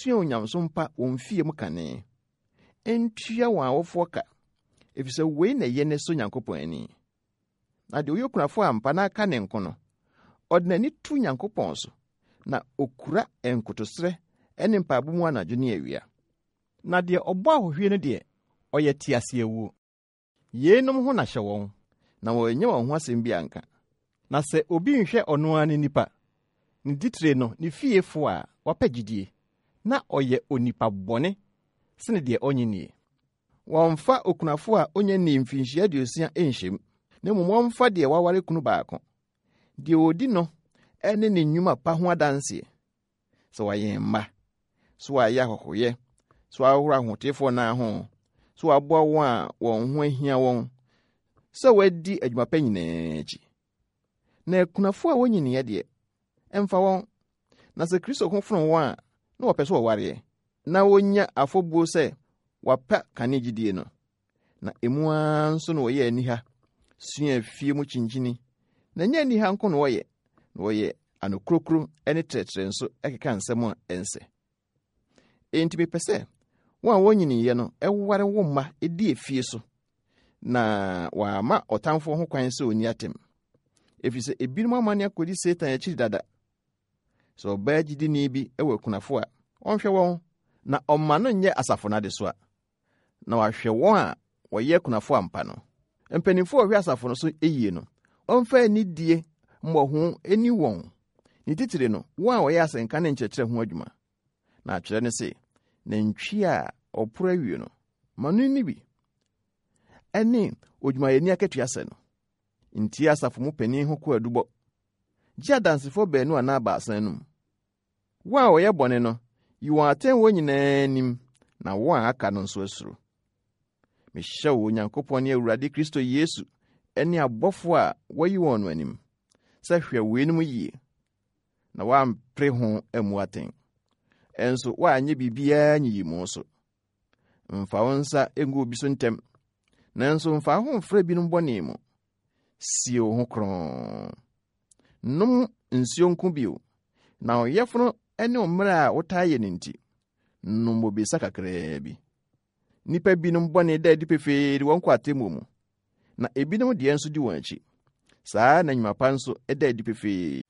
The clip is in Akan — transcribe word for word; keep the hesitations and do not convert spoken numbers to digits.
tua onyamso mpa wɔn fie mu kane entua wɔn awofo ka efisɛ wei na yɛ ne so Nyankopɔn ani na de oyokunafo ampa na aka ne nko no ɔde n'ani tu Nyankopɔn so na okura enkotosrɛ ɛne mpaabo mu anadwo ne awia na de ɔbɔ ahohwie no de ɔyɛ tiase ewu yenom ho na hyɛ wɔn na wɔnyɛ wɔn ho asɛm bi anka na sɛ obi nhwɛ ɔno ani nipa ne ditire no ne fiefo a wapagidie na ɔyɛ onipa bɔne sene de ɔnyenie wɔmfa okunafo a onye ne mfinhyia aduosia enhyem na mmom wɔmfa de waware kunu baako de odi no ɛne ne nnwuma pa ho adanse sɛ wɔyɛ mma so ayɛ ahohoyɛ so ahoro ahotefo na ho so aboa wɔn a wɔn ho ahia wɔn sɛ wɔadi adwuma pa nyinaa akyi na kunafo a wonyiniɛ de ɛmfa wɔn na sɛ Kristo ho fono wɔn a na wɔpɛ so wɔware na wonya afɔbuo sɛ wapa kane gidie no na emu nso no wɔyɛ aniha sua fie mu kyinkyini na nya aniha nko no wɔyɛ na wɔyɛ anokrokro ɛne trɛtrɛ nso ɛkeka nsɛm a ɛnsɛ enti mepɛ sɛ wɔn a wonyiniɛ no ɛware wo mma edi efie so na wɔama ɔtamfo ho kwan sɛ oni atem efisɛ ebinom amane akodi Satan akyi dada so ɔbaa gidini bi ɛwɔ kunafo a ɔnhwɛ wɔn na ɔma no nyɛ asafo na de so a na wahwɛ wɔn a wɔyɛ kunafo ampa no mpanimfo a ɔhwɛ asafo no so eyie no ɔmfa ani die mmɔho ani wɔn ne titire no wɔn a wɔyɛ asɛnka ne nkyerɛkyerɛ ho adwuma na atwerɛ ne se na ntwi a ɔporo awie no ma no ni bi ɛne odwumayɛni akatua sɛ no nti asafo mu panin ho kɔ adubɔ gye adansefo baanu anaa baasa anum wɔn a wɔyɛ bɔne no yi wɔn atɛn wɔn nyinaa nim na wɔn a aka no nso asuro mehyɛ wo Onyankopɔn ne Awurade Kristo Yesu ɛne abɔfo a wɔyi wɔn no anim sɛ hwɛ weinom yie na wɔampere ho amu atɛn ɛnso wɔanyɛ biribiara nyiyi mu so mfa wo nsa engu obi so ntɛm nanso mfa ho mfrɛ binom bɔne mu sie wo ho kron nom nsuo nko bio na ɔyɛfono ɛne mmere a wotaa yɛ ne nti nom obisa kakraa bi nipa binom bɔne da di pefee wɔn kɔ atemu mu na ebinom deɛ nso di wɔn akyi saa na nnwuma pa nso ɛda di pefee